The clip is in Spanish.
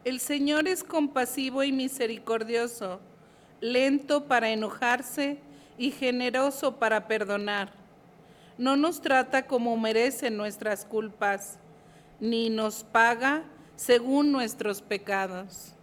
El Señor es compasivo y misericordioso, lento para enojarse y generoso para perdonar. No nos trata como merecen nuestras culpas, ni nos paga según nuestros pecados.